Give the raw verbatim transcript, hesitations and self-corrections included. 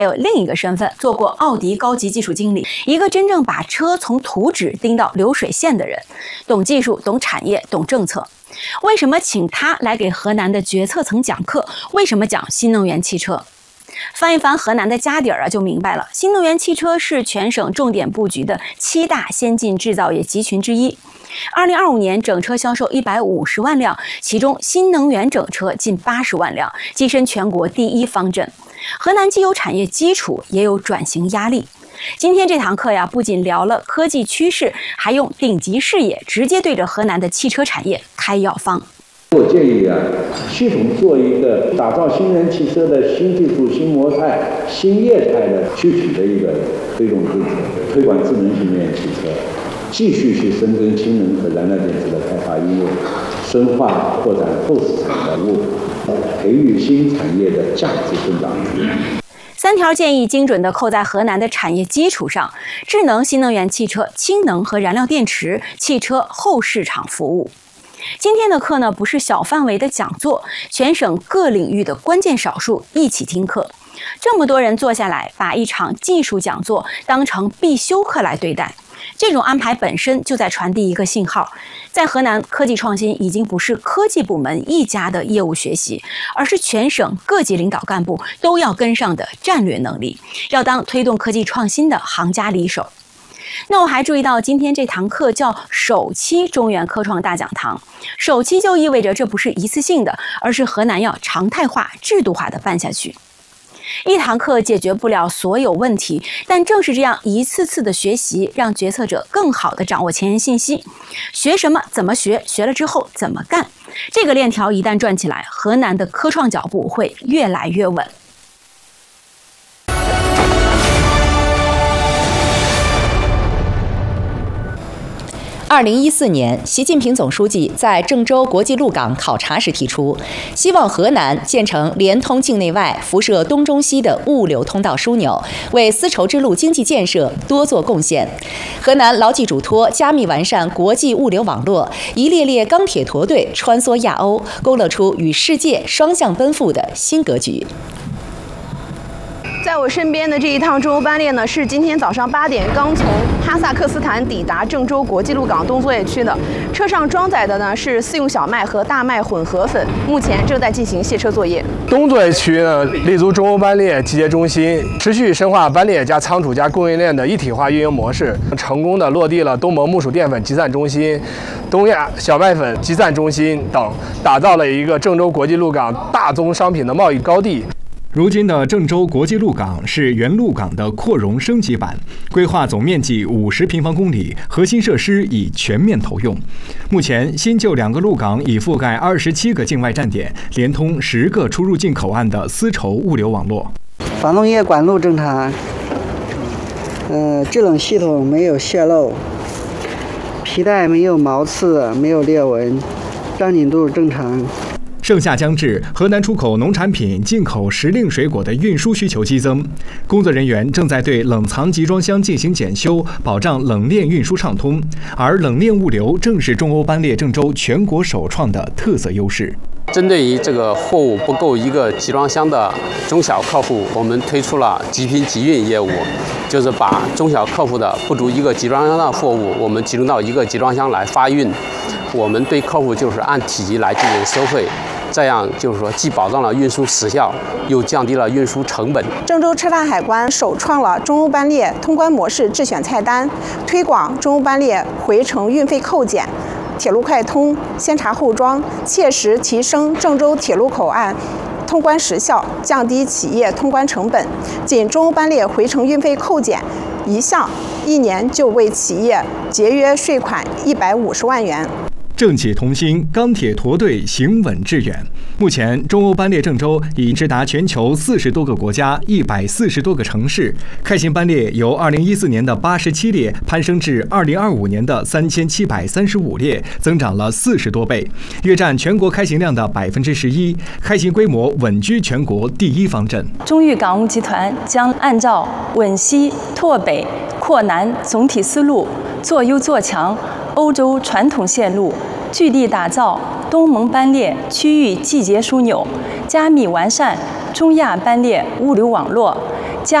还有另一个身份，做过奥迪高级技术经理，一个真正把车从图纸盯到流水线的人，懂技术、懂产业、懂政策。为什么请他来给河南的决策层讲课？为什么讲新能源汽车？翻一翻河南的家底儿啊，就明白了。新能源汽车是全省重点布局的七大先进制造业集群之一。二零二五年整车销售一百五十万辆，其中新能源整车近八十万辆，跻身全国第一方阵。河南既有产业基础，也有转型压力。今天这堂课呀，不仅聊了科技趋势，还用顶级视野直接对着河南的汽车产业开药方。 我建议啊，系统做一个打造新能源汽车的新技术、新模态、新业态的具体的一个推动政策，推广智能新能源汽车，继续去深耕氢能和燃料电池的开发应用，深化扩展后市场的路，培育新产业的价值增长力。 三条建议精准地扣在河南的产业基础上：智能新能源汽车、氢能和燃料电池、汽车后市场服务。今天的课呢，不是小范围的讲座，全省各领域的关键少数一起听课。这么多人坐下来，把一场技术讲座当成必修课来对待，这种安排本身就在传递一个信号：在河南，科技创新已经不是科技部门一家的业务学习，而是全省各级领导干部都要跟上的战略能力，要当推动科技创新的行家里手。那我还注意到，今天这堂课叫首期中原科创大讲堂。首期就意味着这不是一次性的，而是河南要常态化、制度化的办下去。一堂课解决不了所有问题，但正是这样一次次的学习，让决策者更好地掌握前沿信息。学什么，怎么学，学了之后怎么干，这个链条一旦转起来，河南的科创脚步会越来越稳。 二零一四年，习近平总书记在郑州国际陆港考察时提出，希望河南建成连通境内外、辐射东中西的物流通道枢纽，为丝绸之路经济建设多做贡献。河南牢记嘱托，加密完善国际物流网络，一列列钢铁驼队穿梭亚欧，勾勒出与世界双向奔赴的新格局。 在我身边的这一趟中欧班列呢，是今天早上八点刚从哈萨克斯坦抵达郑州国际陆港东作业区的。车上装载的呢是四用小麦和大麦混合粉，目前正在进行卸车作业。 东作业区呢，立足中欧班列集结中心，持续深化班列加仓储加供应链的一体化运营模式，成功的落地了东盟木薯淀粉集散中心、东亚小麦粉集散中心等，打造了一个郑州国际陆港大宗商品的贸易高地。 如今的郑州国际陆港是原陆港的扩容升级版，规划总面积五十平方公里，核心设施已全面投用。目前，新旧两个陆港已覆盖二十七个境外站点，连通十个出入境口岸的丝绸物流网络。 发动液管路正常，呃，制冷系统没有泄漏，皮带没有毛刺，没有裂纹，张紧度正常。 盛夏将至，河南出口农产品、进口时令水果的运输需求激增，工作人员正在对冷藏集装箱进行检修，保障冷链运输畅通。而冷链物流正是中欧班列郑州全国首创的特色优势。 针对于这个货物不够一个集装箱的中小客户，我们推出了集拼集运业务，就是把中小客户的不足一个集装箱的货物，我们集中到一个集装箱来发运。我们对客户就是按体积来进行收费，这样就是说既保障了运输时效，又降低了运输成本。 郑州车大海关首创了中欧班列通关模式智选菜单，推广中欧班列回程运费扣减、铁路快通、先查后装，切实提升郑州铁路口岸通关时效，降低企业通关成本。仅中欧班列回程运费扣减一项，一年就为企业节约税款一百五十万元。 政企同心，钢铁驼队行稳致远。目前，中欧班列郑州已直达全球四十多个国家、一百四十多个城市。开行班列由二零一四年的八十七列攀升至二零二五年的三千七百三十五列，增长了四十多倍，约占全国开行量的百分之十一。开行规模稳居全国第一方阵。 中豫港务集团将按照稳西拓北、扩南总体思路，做优做强欧洲传统线路，聚力打造东盟班列区域季节枢纽，加密完善中亚班列物流网络，